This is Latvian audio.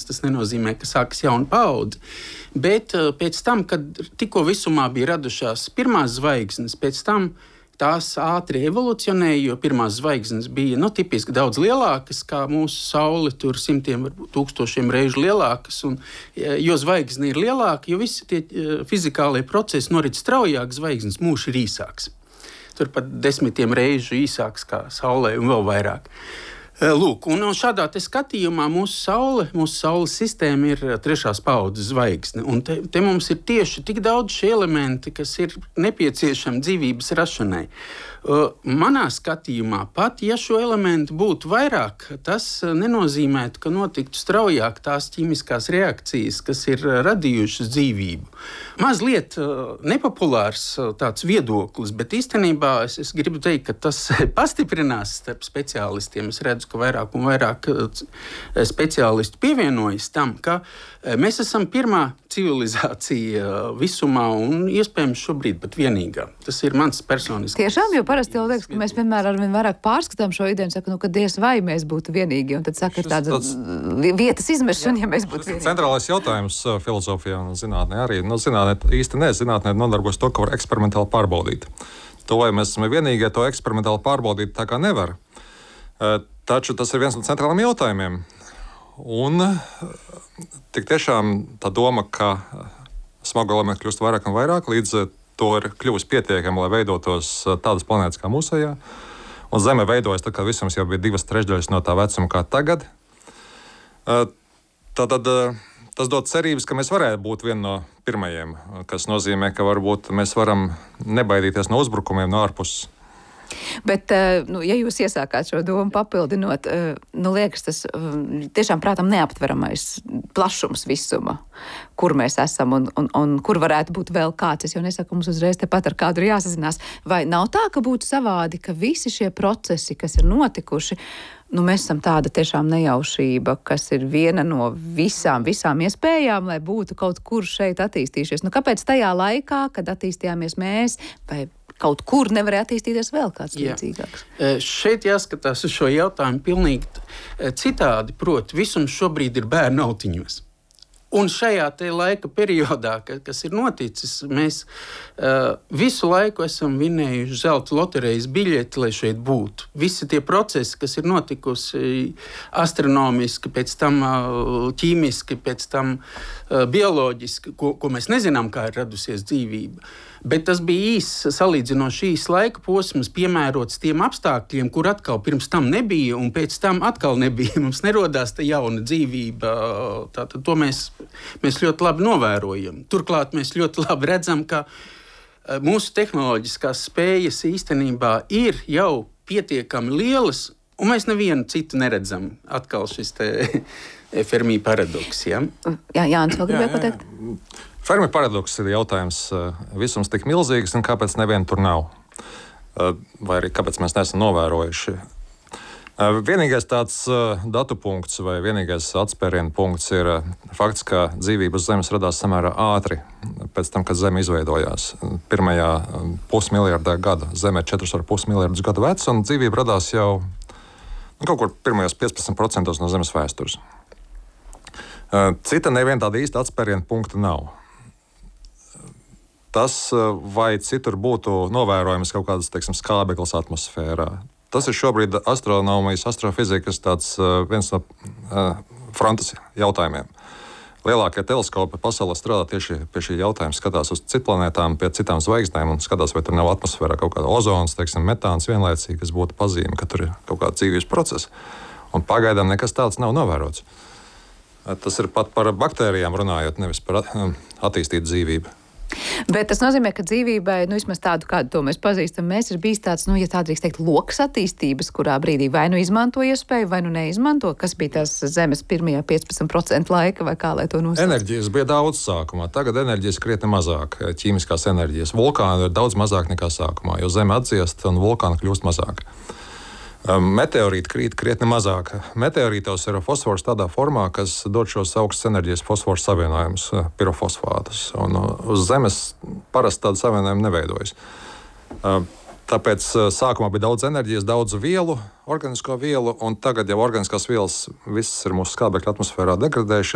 tas nenozīmē, ka sākas jauna paudze. Bet pēc tam, kad tikko visumā bija radušās pirmās zvaigznes, pēc tam tās ātri evolucionēja, jo pirmās zvaigznes bija tipiski daudz lielākas, kā mūsu Saule, tur simtiem, varbūt tūkstošiem reižu lielākas. Un, jo zvaigzne ir lielāka, jo visi tie fizikālie procesi norit straujāk, zvaigznes mūžs ir īsāks. Turpat 10 reižu īsāks kā Saulē un vēl vairāk. Lūk, un šādā skatījumā mūsu Saules sistēma ir 3. paudzes zvaigzne. Un te mums ir tieši tik daudz šie elementi, kas ir nepieciešami dzīvības rašanai. Manā skatījumā, pat ja šo elementu būtu vairāk, tas nenozīmētu, ka notiktu straujāk tās ķīmiskās reakcijas, kas ir radījušas dzīvību. Mazliet nepopulārs tāds viedoklis, bet īstenībā es gribu teikt, ka tas pastiprinās starp speciālistiem. Es redzu, ka vairāk un vairāk speciālistu pievienojas tam, ka mēs esam pirmā civilizācija visumā un iespējams šobrīd pat vienīgā. Tas ir mans personisks. Tiešām, jo parasti jau liekas, ka mēs vienmēr arvien vairāk pārskatām šo ideju un saka, ka diez vai mēs būtu vienīgi, un tad saka, ir tāds vietas izmešana, ja mēs būtu vienīgi. Centrālais jautājums filozofijā un zinātnē arī. Zinātnē īsti ne, zinātnē nodarbojas to, ko var eksperimentāli pārbaudīt. To, vai mēs esam vienīgie, to eksperimentāli pārbaudīt tā kā nevar. Taču tas ir viens no centrāliem jautājumiem. Un tik tiešām tā doma, ka smagu elementu kļūst vairāk un vairāk, līdz to ir kļuvusi pietiekami, lai veidotos tādas planētas kā mūsējā. Un Zeme veidojas tad, kad visums jau bija 2/3 no tā vecuma kā tagad. Tātad tas dod cerības, ka mēs varētu būt viena no pirmajiem, kas nozīmē, ka varbūt mēs varam nebaidīties no uzbrukumiem no ārpuses. Bet, ja jūs iesākāt šo domu papildinot, liekas tas tiešām prātam neaptveramais plašums visuma, kur mēs esam un kur varētu būt vēl kāds. Es jau nesaku, mums uzreiz tepat ar kādu ir jāsazinās. Vai nav tā, ka būtu savādi, ka visi šie procesi, kas ir notikuši, mēs esam tāda tiešām nejaušība, kas ir viena no visām iespējām, lai būtu kaut kur šeit attīstījušies. Kāpēc tajā laikā, kad attīstījāmies mēs, vai kaut kur nevarēja attīstīties vēl kāds līdzīgāks? Šeit jāskatās uz šo jautājumu pilnīgi citādi. Proti, visums šobrīd ir bērnu autiņos. Un šajā te laika periodā, kas ir noticis, mēs visu laiku esam vinējuši zelta loterijas biļeti, lai šeit būtu. Visi tie procesi, kas ir notikusi astronomiski, pēc tam ķīmiski, pēc tam bioloģiski, ko mēs nezinām, kā ir radusies dzīvība. Bet tas bija salīdzinoši īs laika posms, piemērots tiem apstākļiem, kur atkal pirms tam nebija, un pēc tam atkal nebija. Mums nerodās tā jauna dzīvība. Tātad to mēs ļoti labi novērojam. Turklāt mēs ļoti labi redzam, ka mūsu tehnoloģiskās spējas īstenībā ir jau pietiekami lielas, un mēs nevienu citu neredzam. Atkal šis te Fermi paradoks. Ja? Jā, Jānis vēl gribēja pateikt? Fermi paradoks ir jautājums, visums tik milzīgs, un kāpēc neviena tur nav? Vai arī kāpēc mēs neesam novērojuši? Vienīgais tāds datu punkts vai vienīgais atspērienu punkts ir fakts, ka dzīvība uz Zemes radās samērā ātri pēc tam, kad Zeme izveidojās. Pirmajā pusmiljardā gada. Zeme ir 4,5 miljardus gadu veca, un dzīvība radās jau kaut kur pirmajos 15% no Zemes vēstures. Cita neviena tāda īsta atspērienu punkta nav. Tas, vai citur būtu novērojams kaut kādas, skābeklis atmosfērā. Tas ir šobrīd astronomijas, astrofizikas viens no frontes jautājumiem. Lielākie teleskopi pasaulē strādā tieši pie šī jautājuma, skatās uz citplanētām, pie citām zvaigznēm un skatās, vai tur nav atmosfērā kaut kāda ozons, metāns vienlaicīgi, kas būtu pazīme, ka tur ir kaut kāda dzīvības procesa. Un pagaidām nekas tāds nav novērots. Tas ir pat par baktērijām runājot, nevis par attīstītu dzīvību. Bet tas nozīmē, ka dzīvībai, vismaz tādu, kādu to mēs pazīstam, ir bijis tāds, ja tā drīkst teikt, loks attīstības, kurā brīdī vai izmanto iespēju, vai neizmanto, kas bija tās Zemes pirmajā 15% laika, vai kā lai to nosauc? Enerģijas bija daudz sākumā, tagad enerģijas krietni mazāk, ķīmiskās enerģijas. Vulkāni ir daudz mazāk nekā sākumā, jo Zeme atdziest un vulkāni kļūst mazāk. Meteorīti krīt krietni mazāk. Meteorītos ir fosfors tādā formā, kas dod šos augstas enerģijas fosforu savienojumus, pirofosfātus. Un uz Zemes parasti tādu savienojumu neveidojas. Tāpēc sākumā bija daudz enerģijas, daudz vielu, organisko vielu, un tagad jau organiskās vielas visas ir mūsu skābekļa atmosfērā degradējušās.